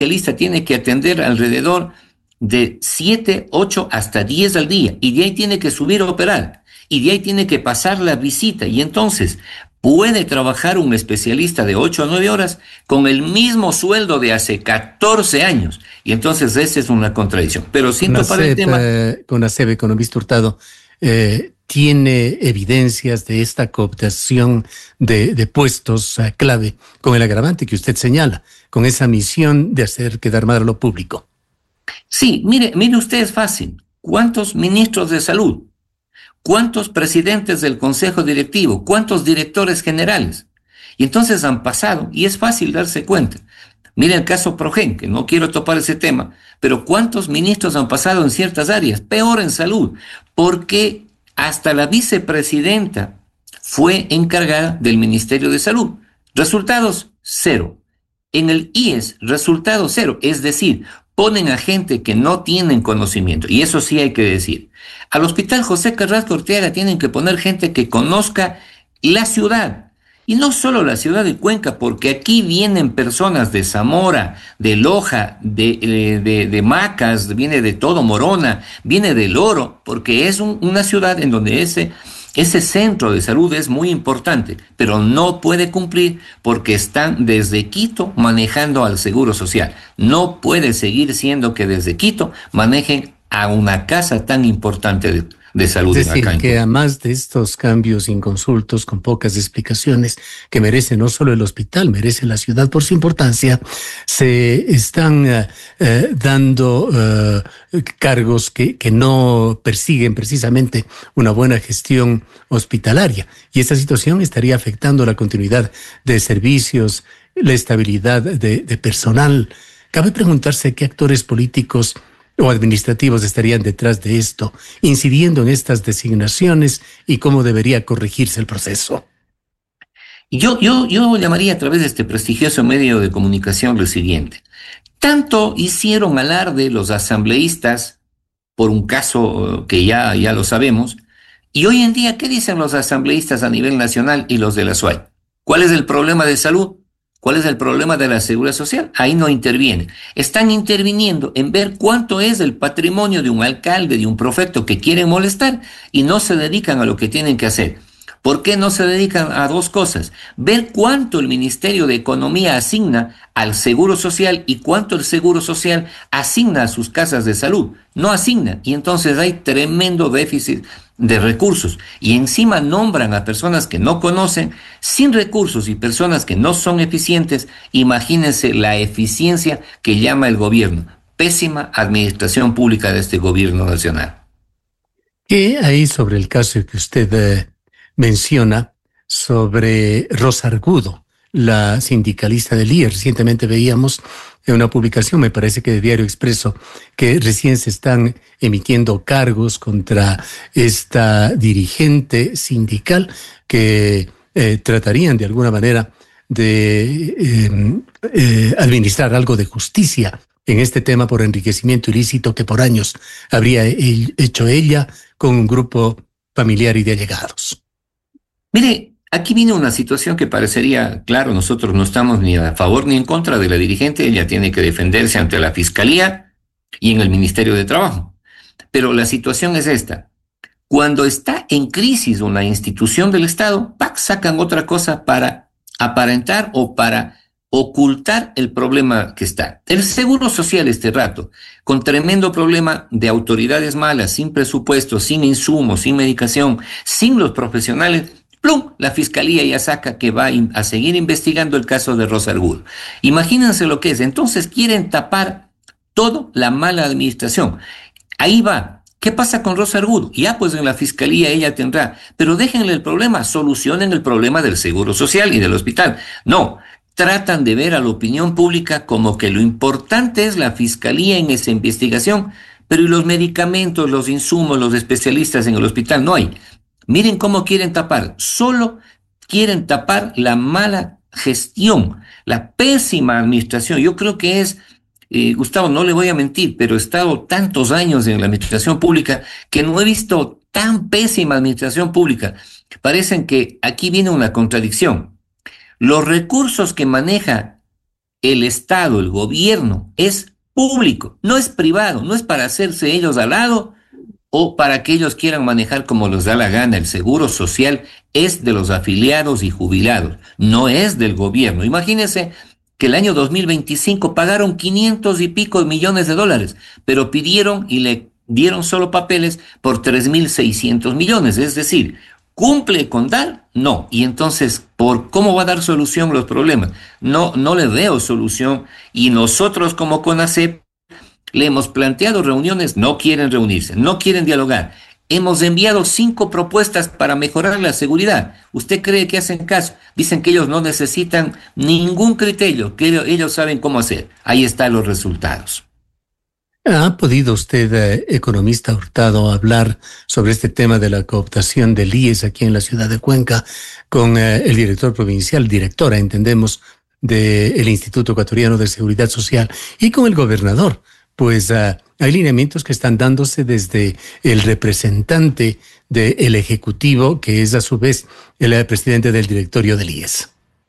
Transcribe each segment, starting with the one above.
especialista tiene que atender alrededor de 7, 8 hasta 10 al día, y de ahí tiene que subir a operar, y de ahí tiene que pasar la visita, y entonces puede trabajar un especialista de 8 a 9 horas con el mismo sueldo de hace 14 años. Y entonces esa es una contradicción. Pero siento para el tema... CONACEP, economista Hurtado, tiene evidencias de esta cooptación de puestos clave, con el agravante que usted señala, con esa misión de hacer quedar mal a lo público. Sí, mire usted, es fácil. ¿Cuántos ministros de salud? ¿Cuántos presidentes del consejo directivo? ¿Cuántos directores generales? Y entonces han pasado, y es fácil darse cuenta. Mire el caso Progen, que no quiero topar ese tema, pero ¿cuántos ministros han pasado en ciertas áreas? Peor en salud, porque hasta la vicepresidenta fue encargada del Ministerio de Salud. Resultados, cero. En el IES, resultados, cero. Es decir, ponen a gente que no tienen conocimiento, y eso sí hay que decir. Al Hospital José Carrasco Ortega tienen que poner gente que conozca la ciudad, y no solo la ciudad de Cuenca, porque aquí vienen personas de Zamora, de Loja, de Macas, viene de todo Morona, viene del Oro, porque es una ciudad en donde ese centro de salud es muy importante, pero no puede cumplir porque están desde Quito manejando al Seguro Social. No puede seguir siendo que desde Quito manejen a una casa tan importante de salud. Es decir, que además de estos cambios inconsultos, con pocas explicaciones, que merece no solo el hospital, merece la ciudad por su importancia, se están dando cargos que no persiguen precisamente una buena gestión hospitalaria. Y esta situación estaría afectando la continuidad de servicios, la estabilidad de personal. Cabe preguntarse qué actores políticos o administrativos estarían detrás de esto, incidiendo en estas designaciones y cómo debería corregirse el proceso. Yo llamaría a través de este prestigioso medio de comunicación lo siguiente. Tanto hicieron alarde los asambleístas por un caso que ya lo sabemos, y hoy en día, ¿qué dicen los asambleístas a nivel nacional y los de la SUAY? ¿Cuál es el problema de salud? ¿Cuál es el problema de la seguridad social? Ahí no intervienen. Están interviniendo en ver cuánto es el patrimonio de un alcalde, de un prefecto que quieren molestar, y no se dedican a lo que tienen que hacer. ¿Por qué no se dedican a dos cosas? Ver cuánto el Ministerio de Economía asigna al Seguro Social y cuánto el Seguro Social asigna a sus casas de salud. No asigna, y entonces hay tremendo déficit de recursos, y encima nombran a personas que no conocen, sin recursos, y personas que no son eficientes. Imagínense la eficiencia que llama el gobierno. Pésima administración pública de este gobierno nacional. ¿Qué hay sobre el caso que usted menciona sobre Rosa Argudo, la sindicalista del IES? Recientemente veíamos en una publicación, me parece que de Diario Expreso, que recién se están emitiendo cargos contra esta dirigente sindical que tratarían de alguna manera de administrar algo de justicia en este tema por enriquecimiento ilícito que por años habría hecho ella con un grupo familiar y de allegados. Mire, aquí viene una situación que parecería, claro, nosotros no estamos ni a favor ni en contra de la dirigente, ella tiene que defenderse ante la Fiscalía y en el Ministerio de Trabajo. Pero la situación es esta. Cuando está en crisis una institución del Estado, ¡pac!, sacan otra cosa para aparentar o para ocultar el problema que está. El Seguro Social este rato, con tremendo problema de autoridades malas, sin presupuesto, sin insumos, sin medicación, sin los profesionales. ¡Plum! La Fiscalía ya saca que va a seguir investigando el caso de Rosa Argudo. Imagínense lo que es. Entonces quieren tapar toda la mala administración. Ahí va. ¿Qué pasa con Rosa Argudo? Ya pues en la Fiscalía ella tendrá. Pero déjenle el problema, solucionen el problema del Seguro Social y del hospital. No, tratan de ver a la opinión pública como que lo importante es la Fiscalía en esa investigación, pero ¿y los medicamentos, los insumos, los especialistas en el hospital? No hay. Miren cómo quieren tapar. Solo quieren tapar la mala gestión, la pésima administración. Yo creo que es, Gustavo, no le voy a mentir, pero he estado tantos años en la administración pública que no he visto tan pésima administración pública. Parecen que aquí viene una contradicción. Los recursos que maneja el Estado, el gobierno, es público, no es privado, no es para hacerse ellos al lado o para que ellos quieran manejar como les da la gana. El seguro social es de los afiliados y jubilados, no es del gobierno. Imagínense que el año 2025 pagaron 500 y pico millones de dólares, pero pidieron y le dieron solo papeles por 3.600 millones, es decir, ¿cumple con dar? No. Y entonces, ¿por cómo va a dar solución a los problemas? No, no le veo solución. Y nosotros como CONACEP le hemos planteado reuniones, no quieren reunirse, no quieren dialogar. Hemos enviado 5 propuestas para mejorar la seguridad. ¿Usted cree que hacen caso? Dicen que ellos no necesitan ningún criterio, que ellos saben cómo hacer. Ahí están los resultados. ¿Ha podido usted, economista Hurtado, hablar sobre este tema de la cooptación del IES aquí en la ciudad de Cuenca con el director provincial, directora, entendemos, del Instituto Ecuatoriano de Seguridad Social y con el gobernador? Pues hay lineamientos que están dándose desde el representante del Ejecutivo, que es a su vez el presidente del directorio del IES.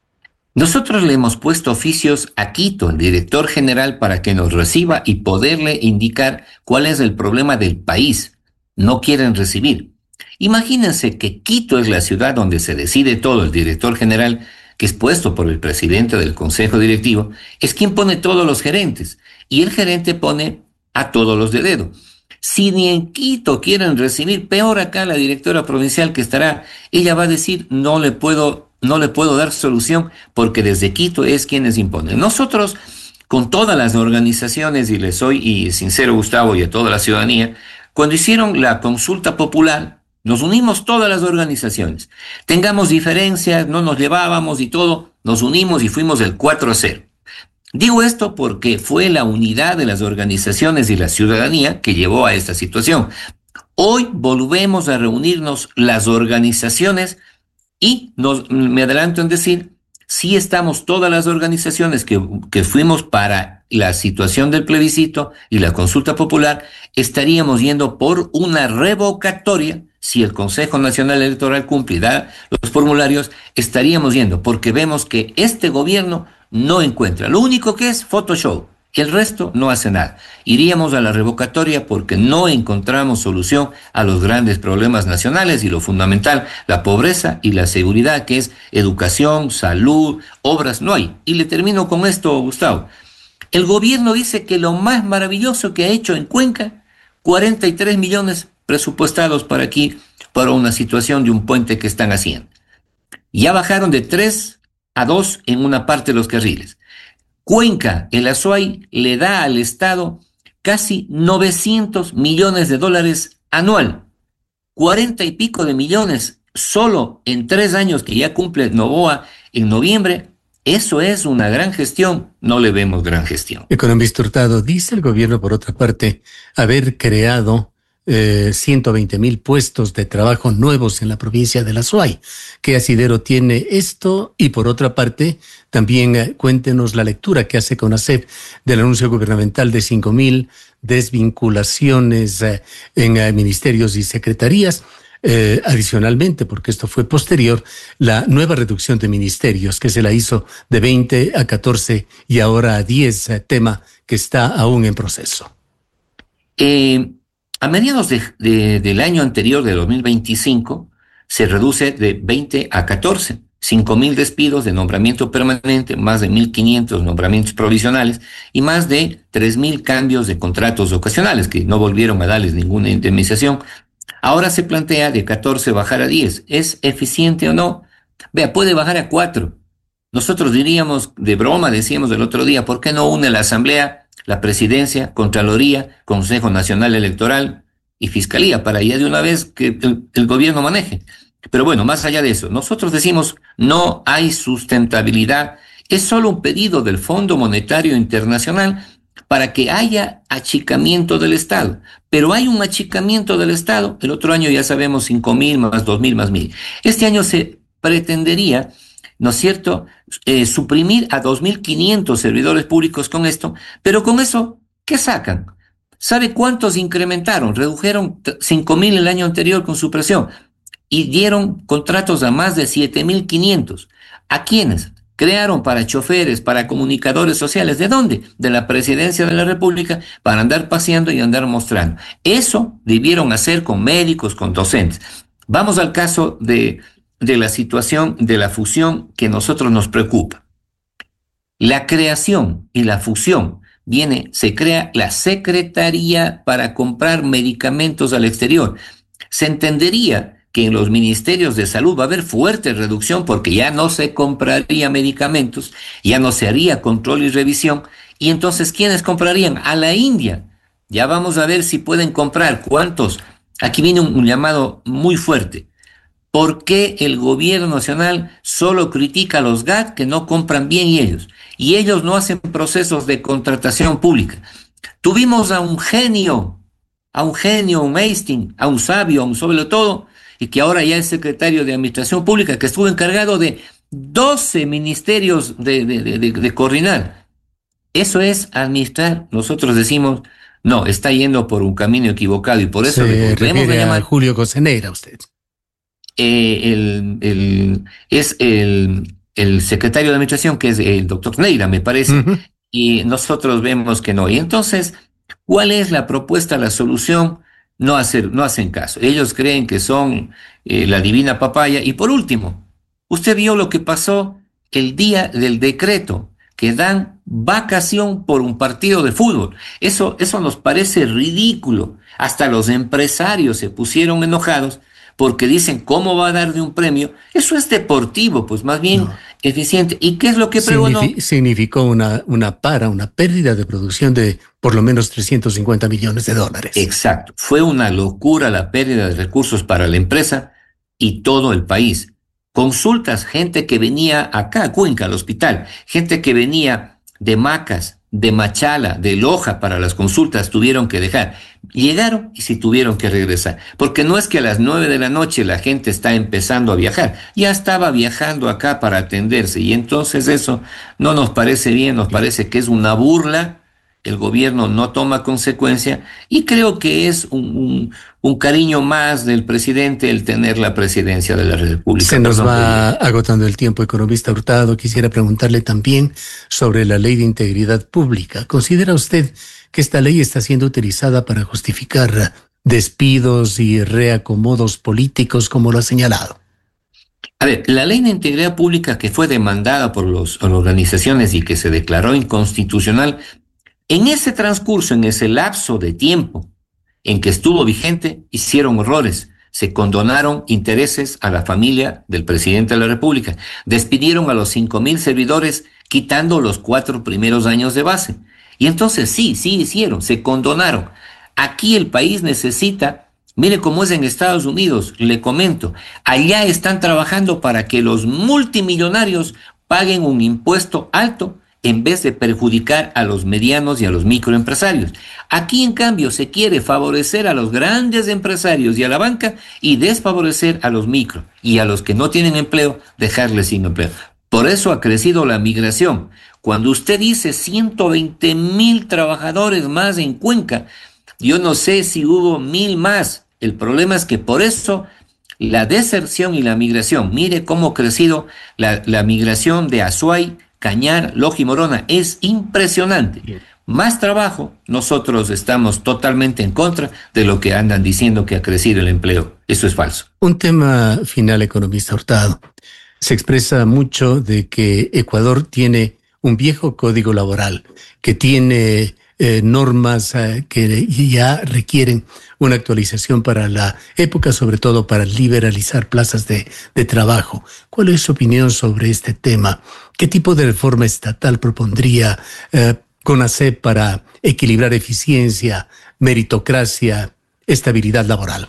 Nosotros le hemos puesto oficios a Quito, el director general, para que nos reciba y poderle indicar cuál es el problema del país. No quieren recibir. Imagínense que Quito es la ciudad donde se decide todo. El director general, que es puesto por el presidente del consejo directivo, es quien pone todos los gerentes. Y el gerente pone a todos los de dedo. Si ni en Quito quieren recibir, peor acá la directora provincial que estará, ella va a decir, no le puedo dar solución porque desde Quito es quienes imponen. Nosotros, con todas las organizaciones, y les soy sincero, Gustavo, y a toda la ciudadanía, cuando hicieron la consulta popular, nos unimos todas las organizaciones. Tengamos diferencias, no nos llevábamos y todo, nos unimos y fuimos el 4-0. Digo esto porque fue la unidad de las organizaciones y la ciudadanía que llevó a esta situación. Hoy volvemos a reunirnos las organizaciones y me adelanto en decir, sí estamos todas las organizaciones que fuimos para la situación del plebiscito y la consulta popular, estaríamos yendo por una revocatoria. Si el Consejo Nacional Electoral cumple y da los formularios, estaríamos yendo porque vemos que este gobierno no encuentra. Lo único que es Photoshop. El resto no hace nada. Iríamos a la revocatoria porque no encontramos solución a los grandes problemas nacionales y lo fundamental, la pobreza y la seguridad, que es educación, salud, obras, no hay. Y le termino con esto, Gustavo. El gobierno dice que lo más maravilloso que ha hecho en Cuenca, 43 millones presupuestados para aquí, para una situación de un puente que están haciendo. Ya bajaron de 3 a 2 en una parte de los carriles. Cuenca, el Azuay, le da al Estado casi 900 millones de dólares anual, 40 y pico de millones solo en 3 años que ya cumple Novoa en noviembre. Eso es una gran gestión, no le vemos gran gestión. Economista Hurtado, dice el gobierno, por otra parte, haber creado 120,000 puestos de trabajo nuevos en la provincia de la Azuay. ¿Qué asidero tiene esto? Y por otra parte, también cuéntenos la lectura que hace CONACEP del anuncio gubernamental de 5,000 desvinculaciones en ministerios y secretarías. Adicionalmente, porque esto fue posterior, la nueva reducción de ministerios que se la hizo de 20 a 14 y ahora a 10, tema que está aún en proceso. A mediados del año anterior, de 2025, se reduce de 20 a 14. 5,000 despidos de nombramiento permanente, más de 1,500 nombramientos provisionales y más de 3,000 cambios de contratos ocasionales que no volvieron a darles ninguna indemnización. Ahora se plantea de 14 bajar a 10. ¿Es eficiente o no? Vea, puede bajar a 4. Nosotros diríamos, de broma, decíamos el otro día, ¿por qué no une la Asamblea, la Presidencia, Contraloría, Consejo Nacional Electoral y Fiscalía para ya de una vez que el gobierno maneje? Pero bueno, más allá de eso, nosotros decimos no hay sustentabilidad. Es solo un pedido del Fondo Monetario Internacional para que haya achicamiento del Estado. Pero hay un achicamiento del Estado. El otro año ya sabemos 5,000 más 2,000 más 1,000. Este año se pretendería, ¿no es cierto?, suprimir a 2,500 servidores públicos con esto, pero con eso, ¿qué sacan? ¿Sabe cuántos incrementaron? Redujeron 5,000 el año anterior con supresión y dieron contratos a más de 7,500. ¿A quiénes? Crearon para choferes, para comunicadores sociales. ¿De dónde? De la Presidencia de la República, para andar paseando y andar mostrando. Eso debieron hacer con médicos, con docentes. Vamos al caso de la situación de la fusión que a nosotros nos preocupa. La creación y la fusión se crea la Secretaría para comprar medicamentos al exterior. Se entendería que en los ministerios de salud va a haber fuerte reducción porque ya no se compraría medicamentos, ya no se haría control y revisión, y entonces ¿quiénes comprarían? A la India. Ya vamos a ver si pueden comprar. ¿Cuántos? Aquí viene un llamado muy fuerte. ¿Por qué el gobierno nacional solo critica a los GAT que no compran bien ellos? Y ellos no hacen procesos de contratación pública. Tuvimos a un genio, un Hastings, a un sabio, a un sobre todo, y que ahora ya es secretario de Administración Pública, que estuvo encargado de 12 ministerios de coordinar. Eso es administrar. Nosotros decimos, no, está yendo por un camino equivocado y por eso le volvemos a llamar a Julio Cosenera, usted. Es el secretario de Administración, que es el doctor Neira, me parece, y nosotros vemos que no. Y entonces, ¿cuál es la propuesta, la solución? No hacen caso. Ellos creen que son la divina papaya. Y por último, usted vio lo que pasó el día del decreto, que dan vacación por un partido de fútbol. Eso nos parece ridículo. Hasta los empresarios se pusieron enojados porque dicen, ¿cómo va a dar de un premio? Eso es deportivo, pues más bien eficiente. ¿Y qué es lo que pregonó? Significó una pérdida de producción de por lo menos 350 millones de dólares. Exacto. Fue una locura la pérdida de recursos para la empresa y todo el país. Consultas, gente que venía acá a Cuenca, al hospital, gente que venía de Macas, de Machala, de Loja para las consultas, tuvieron que dejar. Llegaron y sí tuvieron que regresar. Porque no es que a las 9 de la noche la gente está empezando a viajar. Ya estaba viajando acá para atenderse. Y entonces eso no nos parece bien, nos parece que es una burla. El gobierno no toma consecuencia y creo que es un cariño más del presidente el tener la presidencia de la República. Se nos va agotando el tiempo, economista Hurtado. Quisiera preguntarle también sobre la Ley de Integridad Pública. ¿Considera usted que esta ley está siendo utilizada para justificar despidos y reacomodos políticos, como lo ha señalado? A ver, la Ley de Integridad Pública, que fue demandada por las organizaciones y que se declaró inconstitucional, en ese transcurso, en ese lapso de tiempo en que estuvo vigente, hicieron errores. Se condonaron intereses a la familia del presidente de la República. Despidieron a los 5,000 servidores, quitando los 4 primeros años de base. Y entonces sí hicieron, se condonaron. Aquí el país necesita, mire cómo es en Estados Unidos, le comento, allá están trabajando para que los multimillonarios paguen un impuesto alto en vez de perjudicar a los medianos y a los microempresarios. Aquí, en cambio, se quiere favorecer a los grandes empresarios y a la banca y desfavorecer a los micro y a los que no tienen empleo, dejarles sin empleo. Por eso ha crecido la migración. Cuando usted dice 120,000 trabajadores más en Cuenca, yo no sé si hubo 1,000 más. El problema es que por eso la deserción y la migración, mire cómo ha crecido la migración de Azuay, Cañar, Loja y Morona, es impresionante. Más trabajo, nosotros estamos totalmente en contra de lo que andan diciendo que ha crecido el empleo. Eso es falso. Un tema final, economista Hurtado. Se expresa mucho de que Ecuador tiene un viejo código laboral, que tiene normas que ya requieren una actualización para la época, sobre todo para liberalizar plazas de trabajo. ¿Cuál es su opinión sobre este tema? ¿Qué tipo de reforma estatal propondría CONACYT para equilibrar eficiencia, meritocracia, estabilidad laboral?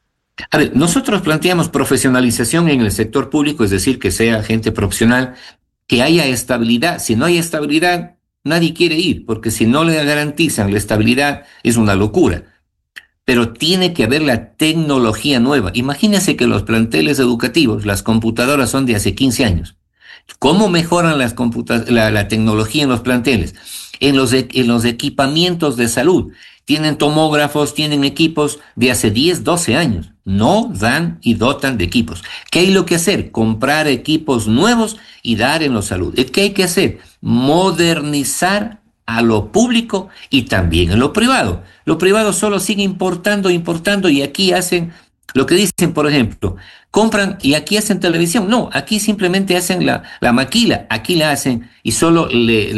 A ver, nosotros planteamos profesionalización en el sector público, es decir, que sea gente profesional, que haya estabilidad. Si no hay estabilidad, nadie quiere ir, porque si no le garantizan la estabilidad, es una locura. Pero tiene que haber la tecnología nueva. Imagínense que los planteles educativos, las computadoras son de hace 15 años. ¿Cómo mejoran la tecnología en los planteles? en los equipamientos de salud. Tienen tomógrafos, tienen equipos de hace 10, 12 años. No dan y dotan de equipos. ¿Qué hay lo que hacer? Comprar equipos nuevos y dar en la salud. ¿Qué hay que hacer? Modernizar a lo público y también en lo privado. Lo privado solo sigue importando y aquí hacen lo que dicen, por ejemplo, compran y aquí hacen televisión. No, aquí simplemente hacen la maquila, aquí la hacen y solo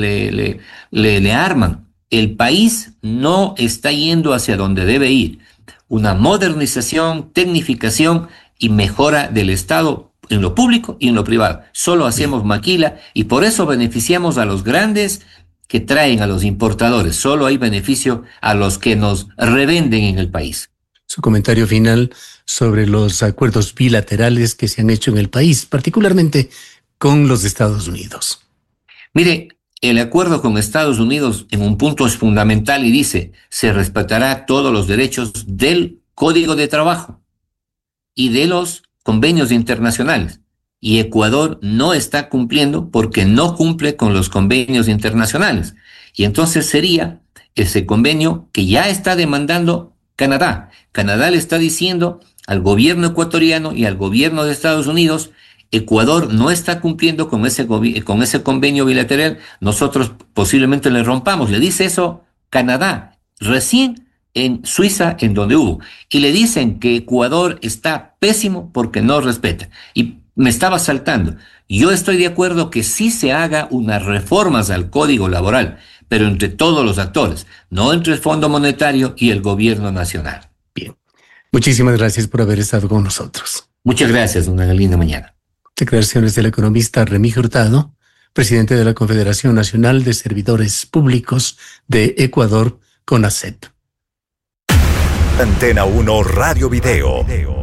le arman. El país no está yendo hacia donde debe ir. Una modernización, tecnificación y mejora del Estado en lo público y en lo privado. Solo hacemos maquila y por eso beneficiamos a los grandes que traen a los importadores. Solo hay beneficio a los que nos revenden en el país. Su comentario final sobre los acuerdos bilaterales que se han hecho en el país, particularmente con los Estados Unidos. Mire, el acuerdo con Estados Unidos en un punto es fundamental y dice, se respetará todos los derechos del Código de Trabajo y de los convenios internacionales. Y Ecuador no está cumpliendo porque no cumple con los convenios internacionales. Y entonces sería ese convenio que ya está demandando Canadá. Canadá le está diciendo al gobierno ecuatoriano y al gobierno de Estados Unidos, Ecuador no está cumpliendo con ese convenio bilateral, nosotros posiblemente le rompamos. Le dice eso Canadá, recién en Suiza, en donde hubo. Y le dicen que Ecuador está pésimo porque no respeta. Y me estaba saltando. Yo estoy de acuerdo que sí se haga unas reformas al Código Laboral, pero entre todos los actores, no entre el Fondo Monetario y el Gobierno Nacional. Bien. Muchísimas gracias por haber estado con nosotros. Muchas gracias, una linda mañana. Declaraciones del economista Remigio Hurtado, presidente de la Confederación Nacional de Servidores Públicos de Ecuador, CONASEP. Antena 1 Radio Video.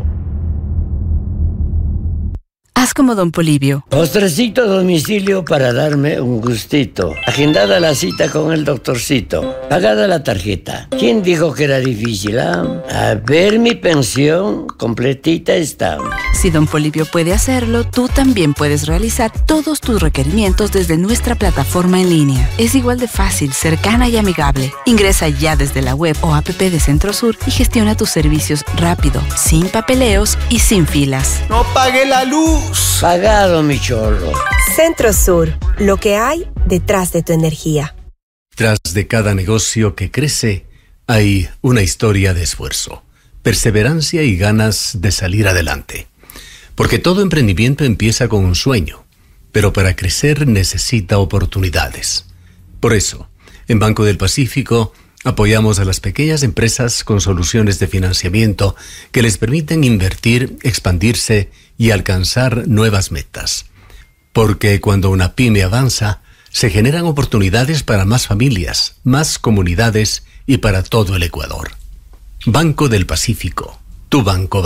Haz como Don Polibio. Postrecito a domicilio para darme un gustito. Agendada la cita con el doctorcito. Pagada la tarjeta. ¿Quién dijo que era difícil, ah? A ver, mi pensión completita está. Si Don Polibio puede hacerlo, tú también puedes realizar todos tus requerimientos desde nuestra plataforma en línea. Es igual de fácil, cercana y amigable. Ingresa ya desde la web o app de Centrosur y gestiona tus servicios rápido, sin papeleos y sin filas. ¡No pague la luz! Pagado, mi chorro. Centrosur, lo que hay detrás de tu energía. Tras de cada negocio que crece, hay una historia de esfuerzo, perseverancia y ganas de salir adelante. Porque todo emprendimiento empieza con un sueño, pero para crecer necesita oportunidades. Por eso, en Banco del Pacífico, apoyamos a las pequeñas empresas con soluciones de financiamiento que les permiten invertir, expandirse y alcanzar nuevas metas. Porque cuando una pyme avanza, se generan oportunidades para más familias, más comunidades y para todo el Ecuador. Banco del Pacífico, tu banco.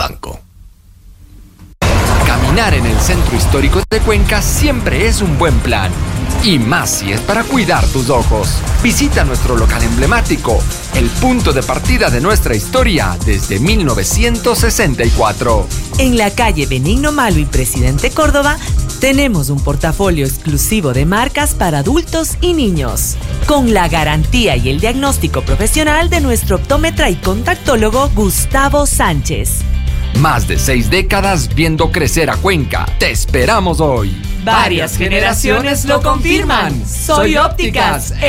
Caminar en el centro histórico de Cuenca siempre es un buen plan. Y más si es para cuidar tus ojos. Visita nuestro local emblemático, el punto de partida de nuestra historia desde 1964. En la calle Benigno Malo y Presidente Córdoba, tenemos un portafolio exclusivo de marcas para adultos y niños, con la garantía y el diagnóstico profesional de nuestro optómetra y contactólogo Gustavo Sánchez. Más de 6 décadas viendo crecer a Cuenca. Te esperamos hoy. Varias generaciones lo confirman. Soy Ópticas